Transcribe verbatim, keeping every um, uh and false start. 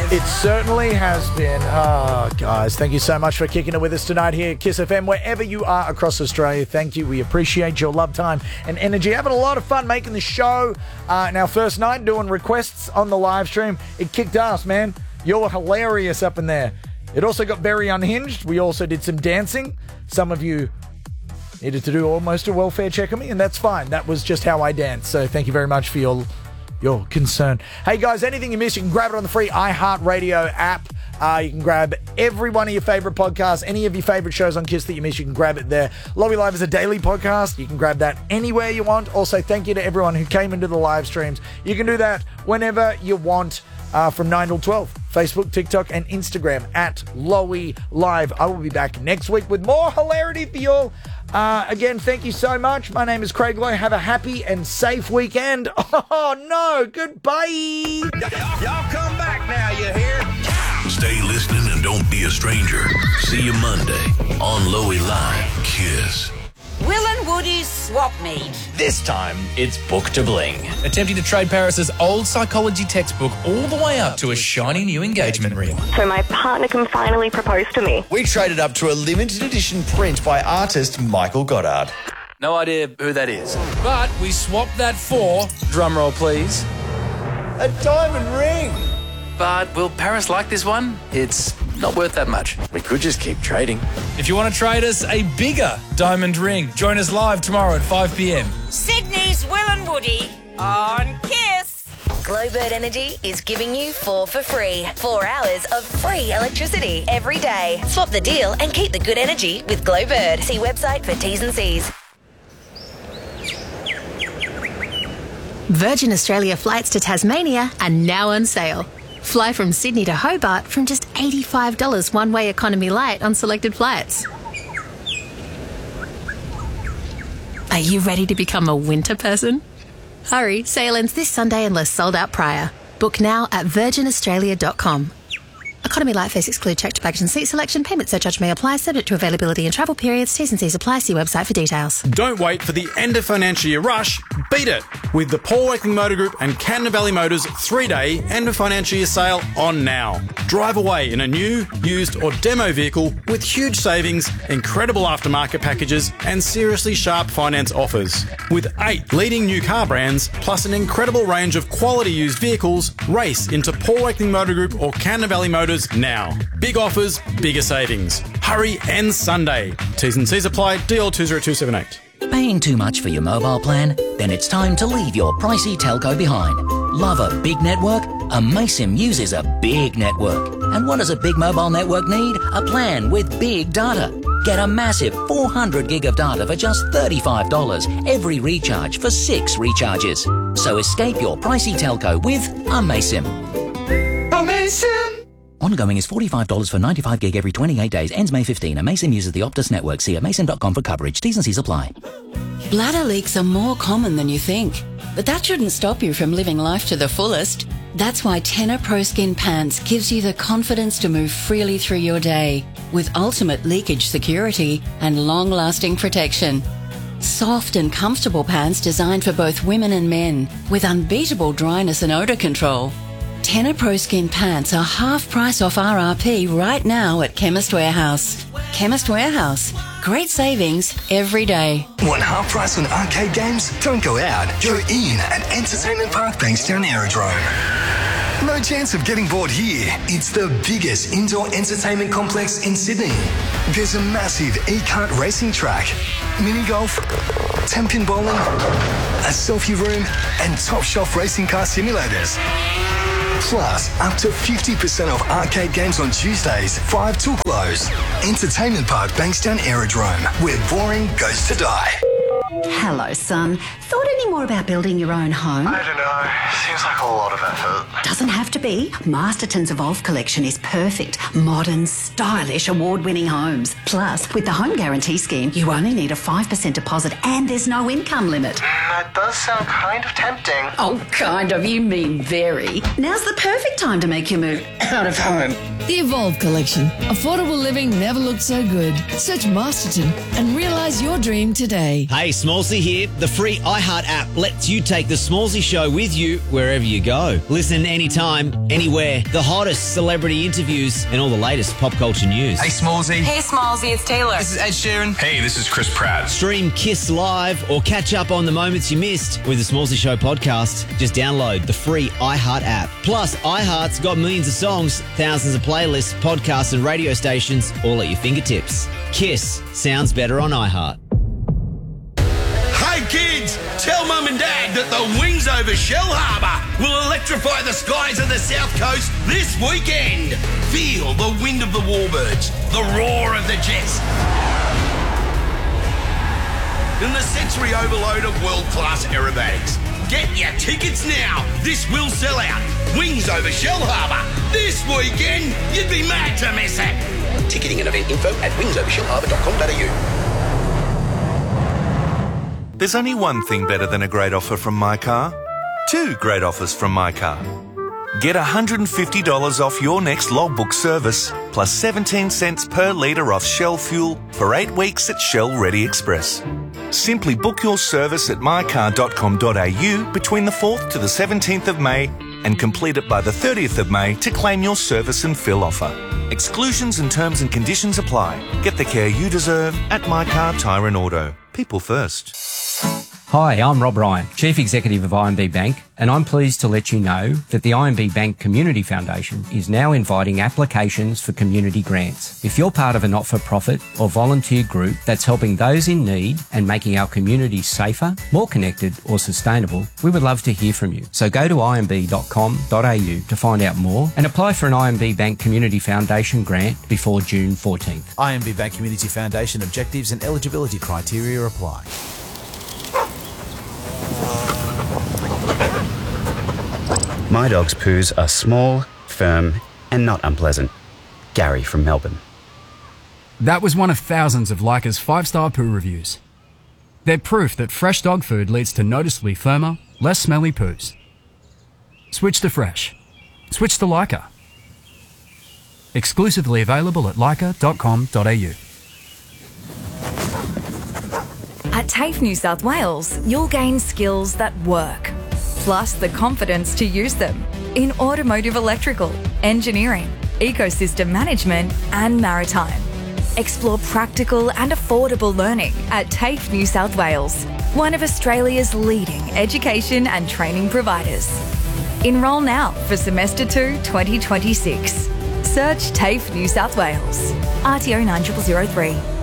It certainly has been. Oh, guys, thank you so much for kicking it with us tonight here at Kiss F M. Wherever you are across Australia, thank you. We appreciate your love, time and energy. Having a lot of fun making the show. Uh, in our first night doing requests on the live stream. It kicked ass, man. You're hilarious up in there. It also got very unhinged. We also did some dancing. Some of you needed to do almost a welfare check on me, and that's fine. That was just how I dance. So thank you very much for your... your concern. Hey guys, anything you miss, you can grab it on the free iHeartRadio app. Uh, you can grab every one of your favourite podcasts, any of your favourite shows on Kiss that you miss, you can grab it there. Lowy Live is a daily podcast. You can grab that anywhere you want. Also, thank you to everyone who came into the live streams. You can do that whenever you want uh, from nine till twelve. Facebook, TikTok, and Instagram at Lowy Live. I will be back next week with more hilarity for you all. Uh, again, thank you so much. My name is Craig Lowe. Have a happy and safe weekend. Oh, no. Goodbye. Y- y'all come back now, you hear? Stay listening and don't be a stranger. See you Monday on Lowy Live. Kiss. Will and Woody's swap meet. This time, it's Book to Bling. Attempting to trade Paris's old psychology textbook all the way up to a shiny new engagement ring. So my partner can finally propose to me. We traded up to a limited edition print by artist Michael Goddard. No idea who that is. But we swapped that for, drumroll please, A diamond ring! but will Paris like this one? It's not worth that much. We could just keep trading. If you want to trade us a bigger diamond ring, join us live tomorrow at five p.m. Sydney's Will and Woody on Kiss. Glowbird Energy is giving you four for free. Four hours of free electricity every day. Swap the deal and keep the good energy with Glowbird. See website for T's and C's. Virgin Australia flights to Tasmania are now on sale. Fly from Sydney to Hobart from just eighty-five dollars one-way economy light on selected flights. Are you ready to become a winter person? Hurry, sale ends this Sunday unless sold out prior. Book now at virgin australia dot com. Economy light fares exclude checked baggage and seat selection. Payment surcharge may apply, subject to availability and travel periods. T's and C's apply. See website for details. Don't wait for the end of financial year rush. Beat it with the Paul Wakeling Motor Group and Cannon Valley Motors three-day end of financial year sale on now. Drive away in a new, used or demo vehicle with huge savings, incredible aftermarket packages and seriously sharp finance offers. With eight leading new car brands plus an incredible range of quality used vehicles, race into Paul Wakeling Motor Group or Cannon Valley Motors now. Big offers, bigger savings. Hurry, ends Sunday. T's and C's apply. D L two zero two seven eight. Paying too much for your mobile plan? Then it's time to leave your pricey telco behind. Love a big network? Amaysim uses a big network. And what does a big mobile network need? A plan with big data. Get a massive four hundred gig of data for just thirty-five dollars every recharge for six recharges. So escape your pricey telco with Amaysim. Amazing! Ongoing is forty-five dollars for ninety-five gig every twenty-eight days. Ends May fifteenth. Amaysim uses the Optus network. See amaysim dot com for coverage. T's and C's apply. Bladder leaks are more common than you think. But that shouldn't stop you from living life to the fullest. That's why Tenor Pro Skin Pants gives you the confidence to move freely through your day with ultimate leakage security and long-lasting protection. Soft and comfortable pants designed for both women and men with unbeatable dryness and odour control. Tenor Pro Skin Pants are half price off R R P right now at Chemist Warehouse. Chemist Warehouse. Great savings every day. Want half price on arcade games? Don't go out. Go in at Entertainment Park Bankstown Aerodrome. No chance of getting bored here. It's the biggest indoor entertainment complex in Sydney. There's a massive e-kart racing track, mini golf, ten-pin bowling, a selfie room, and top shelf racing car simulators. Plus, up to fifty percent off arcade games on Tuesdays, five till close. Entertainment Park Bankstown Aerodrome, where boring goes to die. Hello, son. Thought any more about building your own home? I don't know. Seems like a lot of effort. Doesn't have to be. Masterton's Evolve collection is perfect. Modern, stylish, award-winning homes. Plus, with the Home Guarantee Scheme, you only need a five percent deposit and there's no income limit. That does sound kind of tempting. Oh, kind of. You mean very. Now's the perfect time to make your move out of home. The Evolve collection. Affordable living never looked so good. Search Masterton and realise your dream today. Hey, Smallsy here. The free iHeart app lets you take the Smallsy show with with you wherever you go. Listen anytime, anywhere. The hottest celebrity interviews and all the latest pop culture news. Hey, Smallsy. Hey, Smallsy, it's Taylor. This is Ed Sheeran. Hey, this is Chris Pratt. Stream Kiss Live or catch up on the moments you missed with the Smallsy Show podcast. Just download the free iHeart app. Plus, iHeart's got millions of songs, thousands of playlists, podcasts and radio stations all at your fingertips. Kiss sounds better on iHeart. Hey kids, tell Mum and Dad that the wings over Shell Harbour will electrify the skies of the South Coast this weekend. Feel the wind of the warbirds, the roar of the jets, and the sensory overload of world-class aerobatics. Get your tickets now. This will sell out. Wings over Shell Harbour this weekend. You'd be mad to miss it. Ticketing and event info at wings over shell harbour dot com dot a u. There's only one thing better than a great offer from My Car. Two great offers from My Car. Get one hundred fifty dollars off your next logbook service, plus seventeen cents per litre off Shell fuel for eight weeks at Shell Ready Express. Simply book your service at my car dot com dot a u between the fourth to the seventeenth of May and complete it by the thirtieth of May to claim your service and fill offer. Exclusions and terms and conditions apply. Get the care you deserve at My Car Tyre and Auto. People first. Hi, I'm Rob Ryan, Chief Executive of I M B Bank, and I'm pleased to let you know that the I M B Bank Community Foundation is now inviting applications for community grants. If you're part of a not-for-profit or volunteer group that's helping those in need and making our communities safer, more connected or sustainable, we would love to hear from you. So go to i m b dot com dot a u to find out more and apply for an I M B Bank Community Foundation grant before June fourteenth. I M B Bank Community Foundation objectives and eligibility criteria apply. My dog's poos are small, firm, and not unpleasant. Gary from Melbourne. That was one of thousands of Leica's five-star poo reviews. They're proof that fresh dog food leads to noticeably firmer, less smelly poos. Switch to fresh. Switch to Leica. Exclusively available at leica dot com dot a u. At TAFE New South Wales, you'll gain skills that work, plus the confidence to use them in automotive electrical, engineering, ecosystem management and maritime. Explore practical and affordable learning at TAFE New South Wales, one of Australia's leading education and training providers. Enrol now for Semester two twenty twenty-six. Search TAFE New South Wales. R T O nine zero zero zero three.